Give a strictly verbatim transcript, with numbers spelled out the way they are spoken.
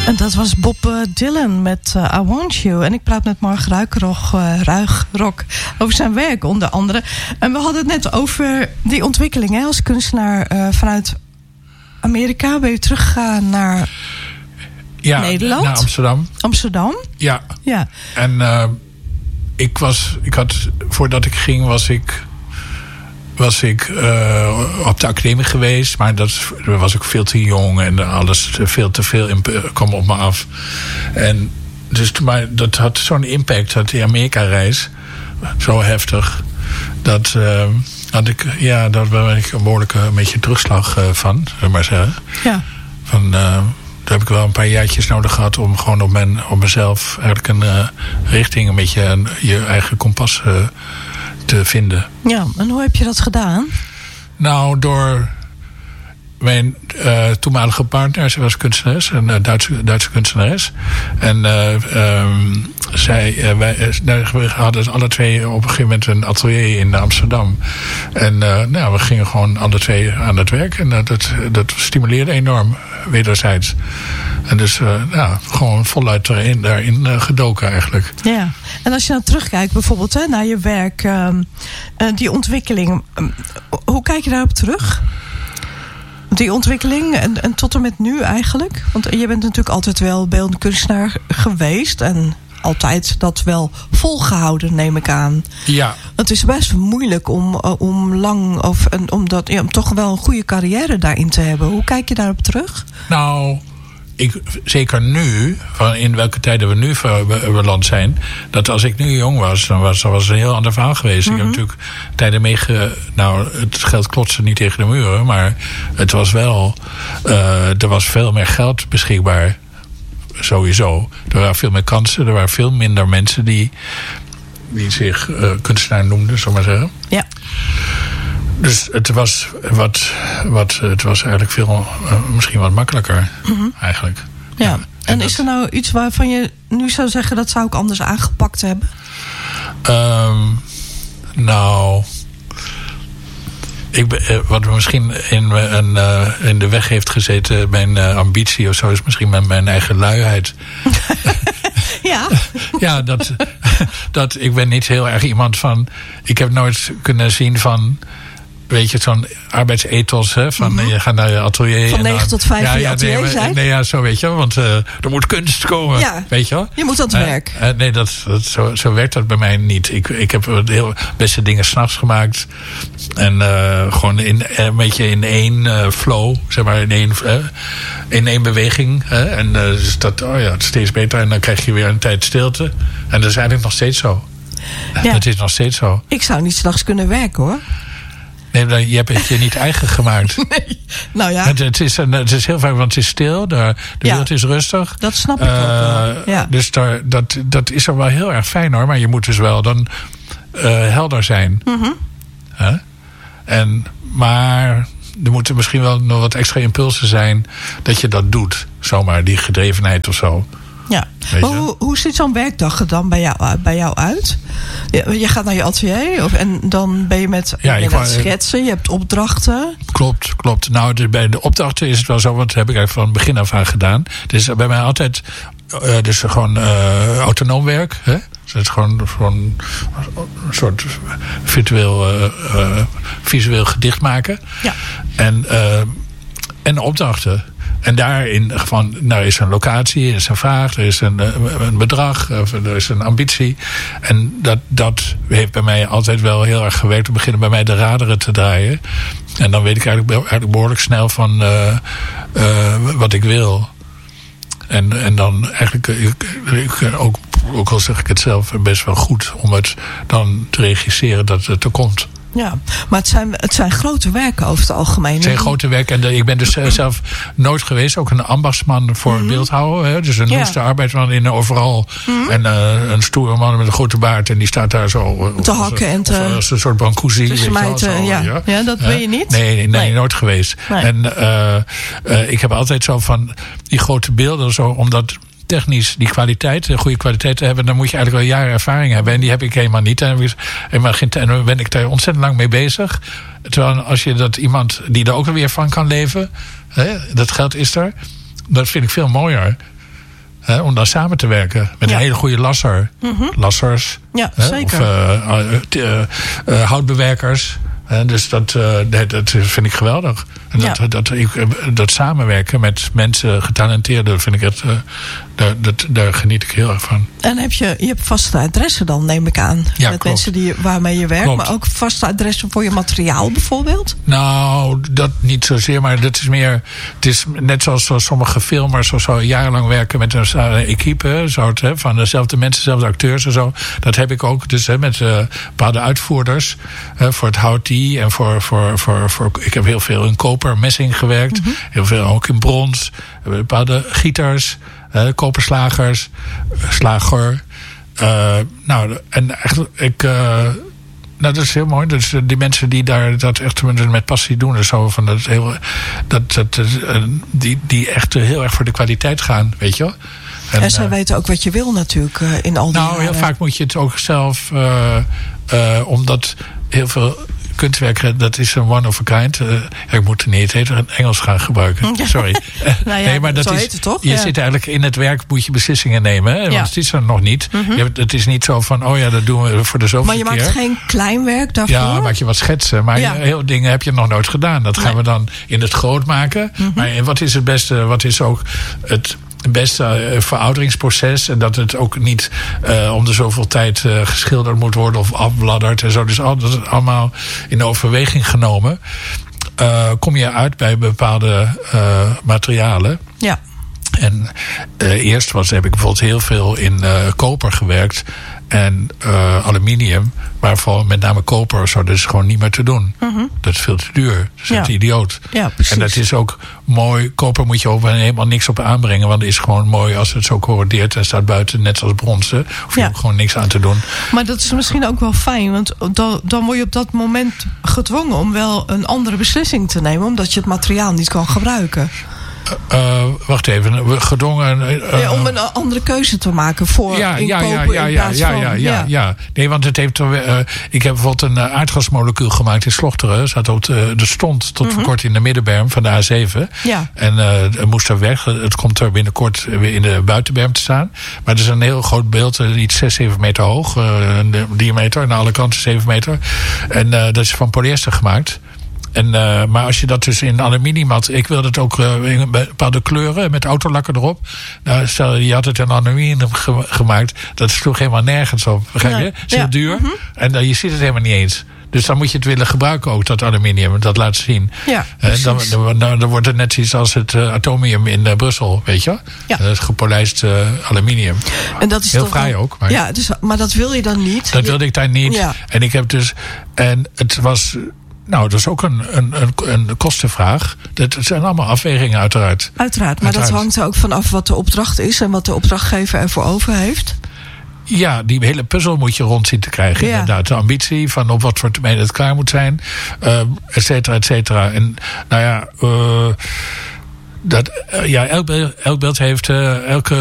En dat was Bob uh, Dylan met uh, I Want You. En ik praat met Mark Ruigrok, uh, Ruigrok over zijn werk onder andere. En we hadden het net over die ontwikkeling, hè, als kunstenaar uh, vanuit Amerika. Ben je teruggegaan naar ja, Nederland? Naar Amsterdam. Amsterdam? Ja. ja. En uh, ik was, ik had, voordat ik ging was ik... was ik uh, op de academie geweest. Maar dat was ik veel te jong. En alles veel te veel imp- kwam op me af. En dus, maar dat had zo'n impact. Dat die Amerika-reis. Zo heftig. Dat uh, had ik... Ja, daar ben ik een behoorlijke een beetje terugslag uh, van. Zullen we maar zeggen. Ja. Van... Uh, Daar heb ik wel een paar jaartjes nodig gehad om gewoon op, mijn, op mezelf eigenlijk een uh, richting, een beetje een, je eigen kompas uh, te vinden. Ja, en hoe heb je dat gedaan? Nou, door mijn uh, toenmalige partner, ze was kunstenares, een uh, Duitse, Duitse kunstenares. En uh, um, zij, uh, wij, uh, we hadden alle twee op een gegeven moment een atelier in Amsterdam. En uh, nou, we gingen gewoon alle twee aan het werk. En uh, dat, dat stimuleerde enorm, wederzijds. En dus uh, nou, gewoon voluit daarin, daarin uh, gedoken eigenlijk. Ja, en als je nou terugkijkt bijvoorbeeld hè, naar je werk, uh, uh, die ontwikkeling. Uh, hoe kijk je daarop terug? Die ontwikkeling en, en tot en met nu eigenlijk? Want je bent natuurlijk altijd wel beeldend kunstenaar geweest en altijd dat wel volgehouden, neem ik aan. Ja. Het is best moeilijk om, om lang of om, dat, ja, om toch wel een goede carrière daarin te hebben. Hoe kijk je daarop terug? Nou, ik, zeker nu, van in welke tijden we nu beland zijn, dat als ik nu jong was, dan was dat was een heel ander verhaal geweest. Mm-hmm. Ik heb natuurlijk tijden meege... Nou, het geld klotste niet tegen de muren, maar het was wel... Uh, er was veel meer geld beschikbaar. Sowieso. Er waren veel meer kansen. Er waren veel minder mensen die, die zich uh, kunstenaar noemden, zullen we maar zeggen. Ja. Dus het was, wat, wat, het was eigenlijk veel, uh, misschien wat makkelijker, mm-hmm. eigenlijk. Ja. Ja. En, en is er nou iets waarvan je nu zou zeggen, dat zou ik anders aangepakt hebben? Um, nou... Ik ben, uh, wat misschien in, een, uh, in de weg heeft gezeten, mijn uh, ambitie of zo, is misschien mijn, mijn eigen luiheid. Ja. Ja, dat, dat ik ben niet heel erg iemand van... Ik heb nooit kunnen zien van... Weet je, zo'n arbeidsethos, hè, van mm-hmm. je gaat naar je atelier. Van negen tot vijf ja, in je ja, atelier nee, zijn. Nee, ja, zo weet je, want uh, er moet kunst komen, ja, weet je wel. Je moet aan het uh, werk. Uh, nee, dat, dat, zo, zo werkt dat bij mij niet. Ik, ik heb heel beste dingen 's nachts gemaakt. En uh, gewoon in, een beetje in één uh, flow, zeg maar, in één, uh, in één beweging. Hè? En uh, dus dat, oh ja, het is steeds beter. En dan krijg je weer een tijd stilte. En dat is eigenlijk nog steeds zo. Ja. Dat is nog steeds zo. Ik zou niet 's nachts kunnen werken, hoor. Nee, je hebt het je niet eigen gemaakt. Nee, nou ja. Het, het, is, het is heel fijn, want het is stil. De, de ja, wereld is rustig. Dat snap ik uh, ook wel. Ja. Dus daar, dat, dat is er wel heel erg fijn, hoor. Maar je moet dus wel dan uh, helder zijn. Mm-hmm. Huh? En, maar er moeten misschien wel nog wat extra impulsen zijn dat je dat doet. Zomaar, die gedrevenheid of zo. Ja, maar hoe, hoe ziet zo'n werkdag er dan bij jou, bij jou uit? Je, je gaat naar je atelier of, en dan ben je met ja, je gaat schetsen, je hebt opdrachten. Klopt, klopt. Nou, de, bij de opdrachten is het wel zo, want dat heb ik eigenlijk van begin af aan gedaan. Het is bij mij altijd uh, dus gewoon uh, autonoom werk. Hè? Dus het is gewoon, gewoon een soort virtueel, uh, uh, visueel gedicht maken. Ja. En, uh, en opdrachten. En daarin van, nou is een locatie, er is een vraag, er is een, een bedrag, er is een ambitie. En dat, dat heeft bij mij altijd wel heel erg gewerkt. Om beginnen bij mij de raderen te draaien. En dan weet ik eigenlijk, eigenlijk behoorlijk snel van uh, uh, wat ik wil. En, en dan eigenlijk, ik, ik, ook, ook al zeg ik het zelf, best wel goed om het dan te regisseren dat het er komt. Ja, maar het zijn, het zijn grote werken over het algemeen. Het zijn grote werken. En de, ik ben dus zelf nooit geweest. Ook een ambachtsman voor mm-hmm. beeldhouwen. Hè? Dus een ja. noeste arbeidsman in overal. Mm-hmm. En uh, een stoere man met een grote baard. En die staat daar zo. Te hakken en te... Als een soort Brancusi. Tussen mij te, ja. Ja. ja, dat ben je niet? Nee, nee, nee, nee. nooit geweest. Nee. En uh, uh, ik heb altijd zo van die grote beelden. Zo, omdat... technisch die kwaliteit, de goede kwaliteit te hebben, dan moet je eigenlijk wel jaren ervaring hebben. En die heb ik helemaal niet. En dan ben ik daar ontzettend lang mee bezig. Terwijl als je dat iemand die er ook weer van kan leven, hè, dat geld is er, dat vind ik veel mooier. Hè, om dan samen te werken met ja. een hele goede lasser. Mm-hmm. Lassers. Ja, hè, zeker. Of uh, uh, uh, uh, houtbewerkers. Hè, dus dat, uh, dat, dat vind ik geweldig. En dat, ja. dat, ik, dat samenwerken met mensen, getalenteerden, vind ik het, uh, daar, dat, daar geniet ik heel erg van. En heb je, je hebt vaste adressen dan, neem ik aan. Ja, met klopt. mensen die, waarmee je werkt. Klopt. Maar ook vaste adressen voor je materiaal bijvoorbeeld? Nou, dat niet zozeer. Maar dat is meer... Het is net zoals, zoals sommige filmers of zo jarenlang werken met een uh, equipe. Soort, hè, van dezelfde mensen, dezelfde acteurs en zo. Dat heb ik ook. Dus hè, met uh, bepaalde uitvoerders. Uh, voor het houtie en voor, voor, voor, voor... Ik heb heel veel in koper, messing gewerkt. Mm-hmm. Heel veel ook in brons. Bepaalde gieters. Uh, koperslagers. Slager. Uh, nou, en eigenlijk... Ik... Uh, Nou, dat is heel mooi. Dus die mensen die daar dat echt met passie doen. Dus zo van dat heel, dat, dat, die, die echt heel erg voor de kwaliteit gaan, weet je wel. En, en zij uh, weten ook wat je wil natuurlijk uh, in al die Nou, jaren. heel vaak moet je het ook zelf... Uh, uh, omdat heel veel... kunstwerk, dat is een one of a kind. Uh, ik moet niet het Engels gaan gebruiken. Sorry. nou ja, nee, maar dat zo is, heet het toch? Je ja. zit eigenlijk in het werk, moet je beslissingen nemen. Hè? Want ja. het is er nog niet. Mm-hmm. Je, het is niet zo van, oh ja, dat doen we voor de zoveelste keer. Maar je maakt keer. geen klein werk daarvoor? Ja, maak je wat schetsen. Maar ja. heel dingen heb je nog nooit gedaan. Dat gaan nee. we dan in het groot maken. Mm-hmm. Maar wat is het beste? Wat is ook het... het beste uh, verouderingsproces. En dat het ook niet uh, om de zoveel tijd uh, geschilderd moet worden of afbladderd en zo. Dus al, dat is allemaal in overweging genomen. Uh, kom je uit bij bepaalde uh, materialen. Ja. En uh, eerst was, heb ik bijvoorbeeld heel veel in uh, koper gewerkt. En uh, aluminium. Maar vooral met name koper. Zo, dat is gewoon niet meer te doen. Mm-hmm. Dat is veel te duur. Dat is ja. echt idioot. Ja, precies. En dat is ook mooi. Koper moet je ook helemaal niks op aanbrengen. Want het is gewoon mooi als het zo corrodeert. En staat buiten net zoals bronzen. Hoef je ja. ook gewoon niks aan te doen. Maar dat is misschien ook wel fijn. Want dan, dan word je op dat moment gedwongen om wel een andere beslissing te nemen. Omdat je het materiaal niet kan gebruiken. Uh, wacht even, gedwongen... Uh, ja, om een andere keuze te maken voor ja, ja, inkopen ja, ja, in ja, plaats ja, van... Ja, ja, ja. Nee, want het heeft... Uh, ik heb bijvoorbeeld een uh, aardgasmolecuul gemaakt in Slochteren. Zat op de, de stond tot mm-hmm. voor kort in de middenberm van de A zeven. Ja. En uh, het moest er weg. Het komt er binnenkort weer in de buitenberm te staan. Maar het is een heel groot beeld. Uh, iets zes, zeven meter hoog. Uh, de diameter. Aan alle kanten zeven meter. En uh, dat is van polyester gemaakt. En, uh, maar als je dat dus in aluminium had... Ik wilde het ook uh, in bepaalde kleuren met autolakken erop. Nou, stel, je had het in aluminium ge- gemaakt. Dat sloeg helemaal nergens op. Begrijp je? Het is heel ja. duur. Mm-hmm. En uh, je ziet het helemaal niet eens. Dus dan moet je het willen gebruiken ook, dat aluminium. Dat laat zien. Ja, uh, dan, dan, dan, dan wordt het net iets als het uh, atomium in uh, Brussel, weet je? Ja. Dat is gepolijst uh, aluminium. En dat is heel toch fraai wel, ook. Maar, ja, dus, maar dat wil je dan niet? Dat wilde ik daar niet. Ja. En ik heb dus... En het was... Nou, dat is ook een, een, een, een kostenvraag. Dat zijn allemaal afwegingen uiteraard. Uiteraard, maar uiteraard. dat hangt er ook vanaf wat de opdracht is... en wat de opdrachtgever ervoor over heeft. Ja, die hele puzzel moet je rond zien te krijgen. Ja. Inderdaad, de ambitie van op wat voor termijn het klaar moet zijn. Uh, et cetera, et cetera. En nou ja... Uh, Dat, uh, ja, elk, elk beeld heeft, uh, elke